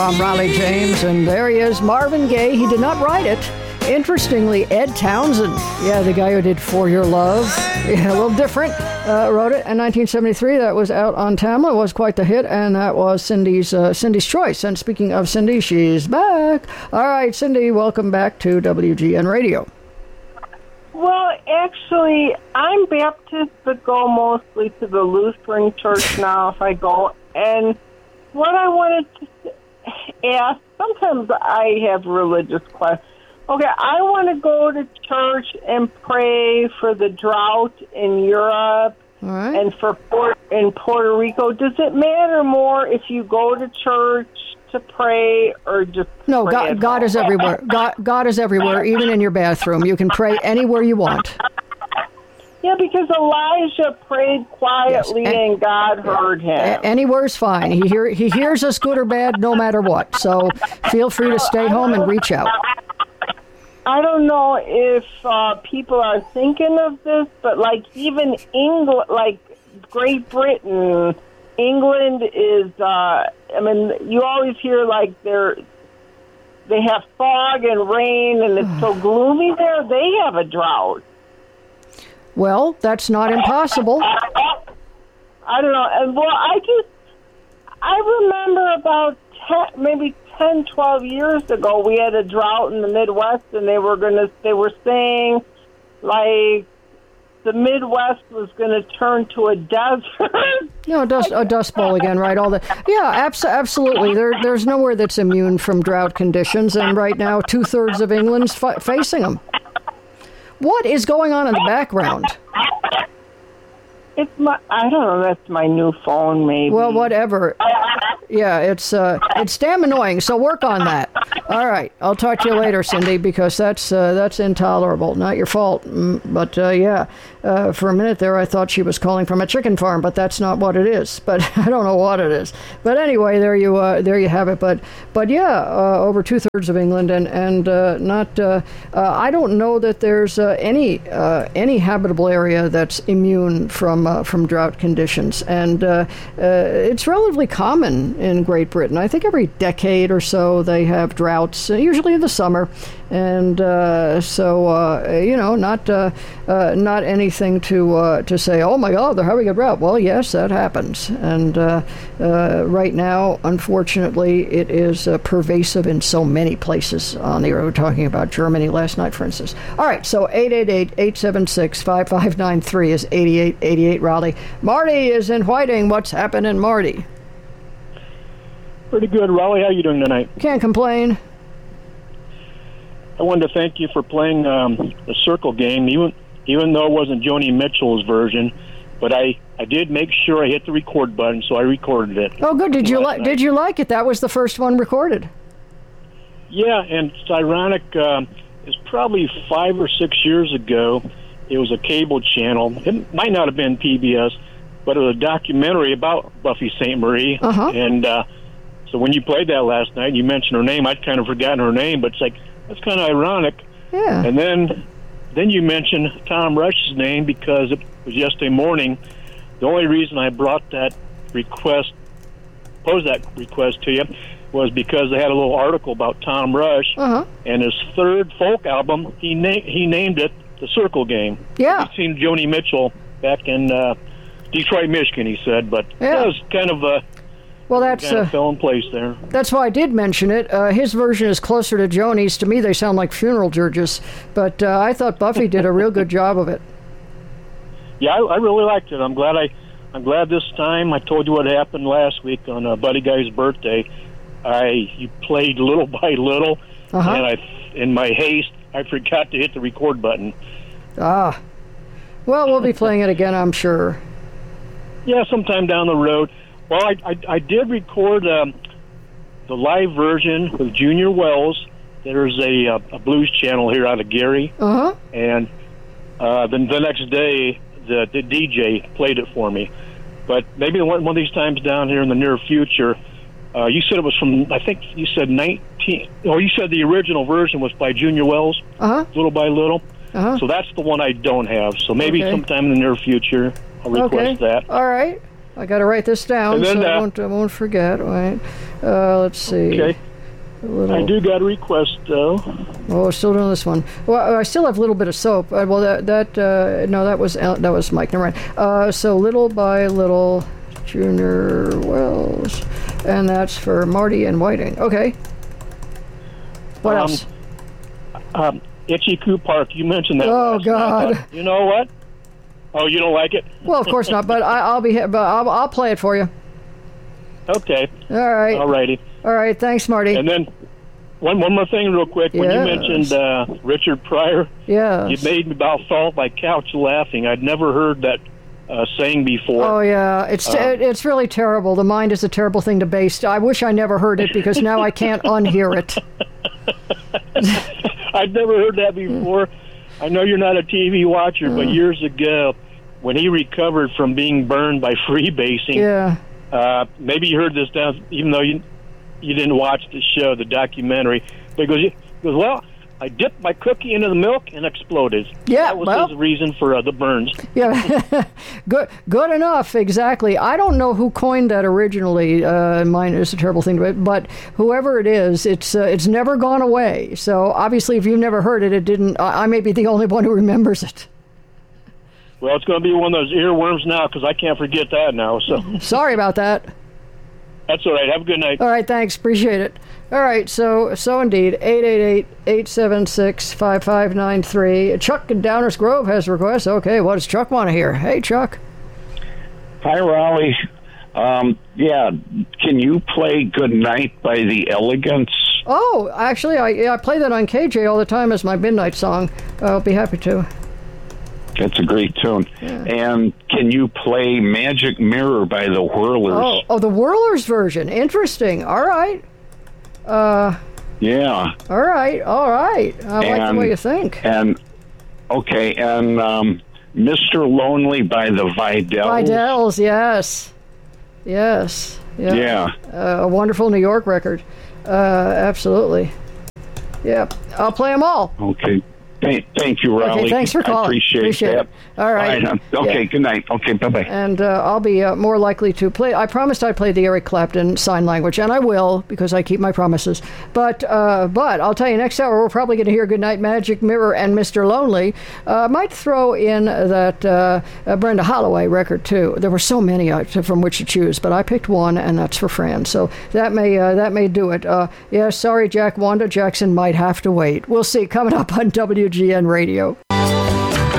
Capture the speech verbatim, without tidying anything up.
I'm Riley James, and there he is, Marvin Gaye. He did not write it. Interestingly, Ed Townsend, yeah, the guy who did For Your Love, yeah, a little different, uh, wrote it in nineteen seventy-three. That was out on Tamla. It was quite the hit, and that was Cindy's uh, Cindy's Choice. And speaking of Cindy, she's back. All right, Cindy, welcome back to W G N Radio. Well, actually, I'm Baptist, but go mostly to the Lutheran church now if I go. And what I wanted to ask, sometimes I have religious questions. Okay, I want to go to church and pray for the drought in Europe All right. and for Port- in Puerto Rico. Does it matter more if you go to church to pray or just No, pray God, at God home? is everywhere. God, God is everywhere, even in your bathroom. You can pray anywhere you want. Yeah, because Elijah prayed quietly Yes, and- and God heard him. A- Anywhere's fine. He hear, he hears us good or bad, no matter what. So feel free to stay home and reach out. I don't know if uh, people are thinking of this, but like even England, like Great Britain, England is. Uh, I mean, you always hear like they're they have fog and rain, and it's so gloomy there. They have a drought. Well, that's not impossible. I don't know. And well, I just I remember about ten, maybe ten, twelve years ago, we had a drought in the Midwest, and they were gonna they were saying like the Midwest was going to turn to a desert. No, a dust, a dust bowl again, right? All the yeah, abs- absolutely. There, there's nowhere that's immune from drought conditions, and right now, two thirds of England's fi- facing them. What is going on in the background? It's my, I don't know, that's my new phone, maybe. Well, whatever. Yeah, it's uh, it's damn annoying. So work on that. All right, I'll talk to you later, Cindy, because that's uh, that's intolerable. Not your fault, mm, but uh, yeah. Uh, for a minute there, I thought she was calling from a chicken farm, but that's not what it is. But I don't know what it is. But anyway, there you uh, there you have it. But but yeah, uh, over two thirds of England, and and uh, not. Uh, uh, I don't know that there's uh, any uh, any habitable area that's immune from uh, from drought conditions, and uh, uh, it's relatively common in Great Britain. I think every decade or so they have droughts, uh, usually in the summer, and uh, so uh, you know, not uh, uh, not anything to uh, to say, oh my God, they're having a drought. Well, yes, that happens, and uh, uh, right now, unfortunately, it is uh, pervasive in so many places on the earth. We were talking about Germany last night, for instance. All right, so eight eight eight, eight seven six, five five nine three is eighty-eight eighty-eight Raleigh. Marty is in Whiting. What's happening, Marty? Pretty good, Raleigh. How you doing tonight? Can't complain. I wanted to thank you for playing um, the circle game, even even though it wasn't Joni Mitchell's version. But I, I did make sure I hit the record button, so I recorded it. Oh, good. Did you like? Did you like it? That was the first one recorded. Yeah, and it's ironic. Um, it's probably five or six years ago. It was a cable channel. It might not have been P B S, but it was a documentary about Buffy Sainte Marie. Uh-huh. And uh, so when you played that last night, you mentioned her name. I'd kind of forgotten her name, but it's like, that's kind of ironic. Yeah. And then then you mentioned Tom Rush's name because it was yesterday morning. The only reason I brought that request, posed that request to you, was because they had a little article about Tom Rush, Uh-huh. and his third folk album, he, na- he named it The Circle Game. Yeah. He'd seen Joni Mitchell back in uh, Detroit, Michigan, he said, but Yeah. it was kind of a... Well, that's kind of uh, fell in place there. that's why I did mention it. Uh, his version is closer to Joni's. To me, they sound like funeral dirges. But uh, I thought Buffy did a real good job of it. Yeah, I, I really liked it. I'm glad I, I'm glad this time. I told you what happened last week on uh, Buddy Guy's birthday. I you played little by little, Uh-huh. and I, in my haste, I forgot to hit the record button. Ah. Well, we'll be playing it again, I'm sure. Yeah, sometime down the road. Well, I, I, I did record um, the live version with Junior Wells. There's a, uh, a blues channel here out of Gary. Uh-huh. And uh, then the next day, the, the D J played it for me. But maybe one, one of these times down here in the near future, uh, you said it was from, I think you said nineteen, or you said the original version was by Junior Wells, Uh-huh. Little by Little. Uh-huh. So that's the one I don't have. So maybe Okay. sometime in the near future, I'll request Okay. that. All right. I got to write this down And then, so I uh, won't, I won't forget. Right. Uh, let's see. Okay. Little... I do got a request, though. Oh, still doing this one. Well, I still have a little bit of soap. Uh, well, that, that uh, no, that was that was Mike. Never mind. Uh, so Little by Little, Junior Wells, and that's for Marty and Whiting. Okay. What um, else? Um, Itchy Coo Park. You mentioned that. Oh last God. night. You know what? Oh, you don't like it? Well, of course not. But I, I'll be. But I'll, I'll play it for you. Okay. All right. All righty. All right. Thanks, Marty. And then one one more thing, real quick. When Yes. you mentioned uh, Richard Pryor, yeah. you made me about fall off my couch laughing. I'd never heard that uh, saying before. Oh yeah, it's Um, it, it's really terrible. The mind is a terrible thing to base. I wish I never heard it because now I can't unhear it. I'd never heard that before. I know you're not a T V watcher, but years ago, when he recovered from being burned by freebasing, Yeah. uh, maybe you heard this down, even though you you didn't watch the show, the documentary. But he goes, he goes, well, I dipped my cookie into the milk and exploded. Yeah, that was well- his reason for uh, the burns. Yeah, good, good enough. Exactly. I don't know who coined that originally. Uh, mine is a terrible thing, to, but whoever it is, it's uh, it's never gone away. So obviously, if you've never heard it, it didn't. I, I may be the only one who remembers it. Well, it's going to be one of those earworms now because I can't forget that now. So Sorry about that. that's all right. Have a good night. All right, thanks. Appreciate it. All right, so so indeed, eight eight eight, eight seven six, five five nine three. Chuck in Downers Grove has a request. Okay, what does Chuck want to hear? Hey, Chuck. Hi, Raleigh. Um, yeah, can you play Good Night by the Elegants? Oh, actually, I yeah, I play that on K J all the time as my midnight song. I'll be happy to. That's a great tune. Yeah. And can you play Magic Mirror by the Whirlers? Oh, oh, the Whirlers version. Interesting. All right. Uh, Yeah. all right, all right. I like the And- way you think. And, okay, and um, Mister Lonely by the Vidals. Vidals, yes. Yes. Yeah. Yeah. Uh, a wonderful New York record. Uh, absolutely. Yeah, I'll play them all. Okay. Thank, thank you, Raleigh. Okay, thanks for calling. I appreciate, Appreciate that. it. All right. hon. Okay, Yeah. good night. Okay, bye-bye. And uh, I'll be uh, more likely to play. I promised I'd play the Eric Clapton sign language, and I will because I keep my promises. But uh, but I'll tell you, next hour we're probably going to hear Goodnight Magic Mirror and Mister Lonely. Uh, might throw in that uh, uh, Brenda Holloway record too. There were so many uh, from which to choose, but I picked one, and that's for Fran. So that may uh, that may do it. Uh, yeah, sorry, Jack. Wanda Jackson might have to wait. We'll see. Coming up on W G N Radio.